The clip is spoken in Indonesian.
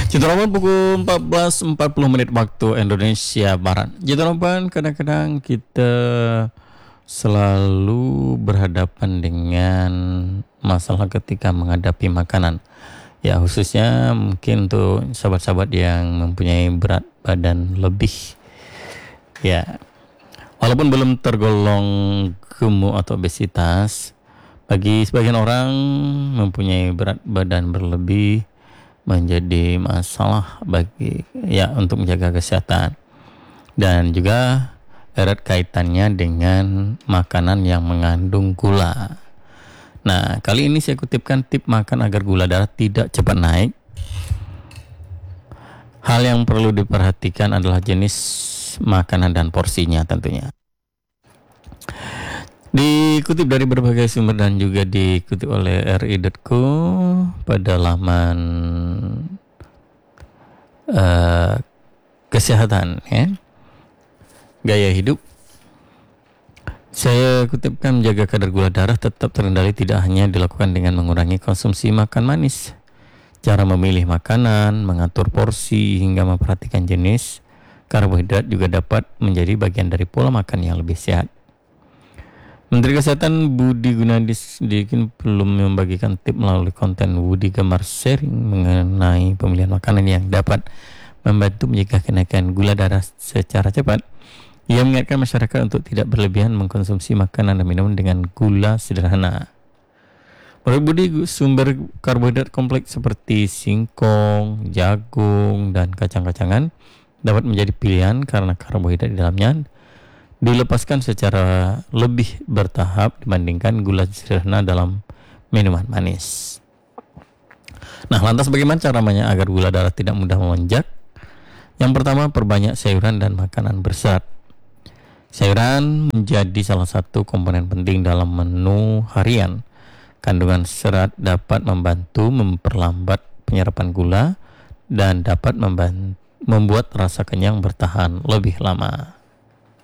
Jadwal pukul 14.40 waktu Indonesia Barat. Jadwal kadang-kadang kita selalu berhadapan dengan masalah ketika menghadapi makanan. Ya khususnya mungkin untuk sahabat-sahabat yang mempunyai berat badan lebih. Ya, walaupun belum tergolong gemuk atau obesitas, bagi sebagian orang mempunyai berat badan berlebih menjadi masalah bagi untuk menjaga kesehatan, dan juga erat kaitannya dengan makanan yang mengandung gula. Nah, kali ini saya kutipkan tip makan agar gula darah tidak cepat naik. Hal yang perlu diperhatikan adalah jenis makanan dan porsinya tentunya. Dikutip dari berbagai sumber dan juga dikutip oleh ri.co pada laman kesehatan gaya hidup. Saya kutipkan, menjaga kadar gula darah tetap terkendali tidak hanya dilakukan dengan mengurangi konsumsi makan manis. Cara memilih makanan, mengatur porsi, hingga memperhatikan jenis karbohidrat juga dapat menjadi bagian dari pola makan yang lebih sehat. Menteri Kesehatan Budi Gunadi Sadikin belum membagikan tip melalui konten Budi Gemar sharing mengenai pemilihan makanan yang dapat membantu mencegah kenaikan gula darah secara cepat. Ia mengingatkan masyarakat untuk tidak berlebihan mengkonsumsi makanan dan minuman dengan gula sederhana. Menurut Budi, sumber karbohidrat kompleks seperti singkong, jagung, dan kacang-kacangan dapat menjadi pilihan karena karbohidrat di dalamnya dilepaskan secara lebih bertahap dibandingkan gula sederhana dalam minuman manis. Nah, lantas bagaimana caranya agar gula darah tidak mudah melonjak? Yang pertama, perbanyak sayuran dan makanan berserat. Sayuran menjadi salah satu komponen penting dalam menu harian. Kandungan serat dapat membantu memperlambat penyerapan gula dan dapat membuat rasa kenyang bertahan lebih lama.